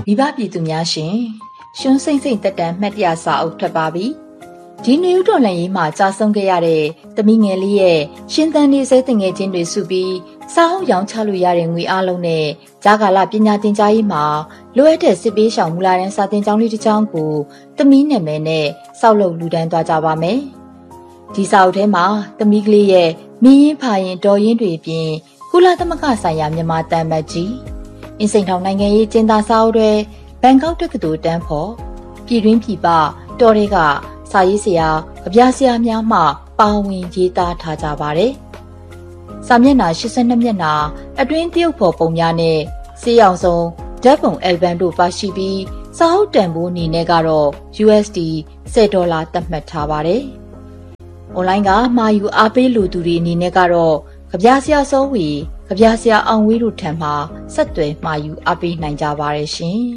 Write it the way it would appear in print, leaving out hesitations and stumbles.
မိဘပြည်သူများရှင်ရှွန်းစိမ့်စိမ့်တက်တန်းမှတ်တရစာအုပ်ထွက်ပါပြီဒီနွေဦးတော်လှန်ရေးမှာကြာဆုံးခဲ့ရတဲ့သမီးငယ်လေးရဲ့ရှင်သန်နေစေတငယ်ချင်းတွေစုပြီးစာအုပ်ရောင်းချလို့ရတဲ့ငွေအားလုံးနဲ့ဂျာကာလပညာသင်ကြားရေးမှာလိုအပ်တဲ့စစ်ပေးရှောင်မူလာတန်းစာသင်ကျောင်းလေးတစ်ကျောင်းကိုသမီးနာမည်နဲ့စောက်လုပ်လူဒန်းသွားကြပါမယ်ဒီစာအုပ်ထဲမှာသမီးကလေးရဲ့မင်းရင်ဖာရင်တော်ရင်တွေပြင်ကုလသမဂ္ဂဆိုင်ရာမြန်မာတန်မတ်ကြီးအင်းစိန်ထောင်နိုင်ငံရေးကျင်းသားစာအုပ်တွေဘန်ကောက်တက္ကသိုလ်တန်းဖို့ပြည်တွင်းပြည်ပတော်တွေကစာရေးဆရာကြပြဆရာများမှပါဝင်ရေးသားထားကြပါတယ်စာမျက်နှာ82မျက်နှာအတွင်းတရုတ်ဖော်ပုံများနဲ့စေးအောင်ဆုံးဓာတ်ပုံအယ်ဘမ်တို့ပါရှိပြီးစာအုပ်တန်ဖိုးအနေနဲ့ကတော့ USD $10သတ်မှတ်ထားပါတယ်။ online ကမှာယူအားပေးလူသူတွေအနေနဲ့ကတော့ကြပြဆရာစောဝေကြပြဆရာအောင်ဝေးတို့ထံမှဆက်သွယ်မှာယူအားပေးနိုင်ကြပါတယ်ရှင်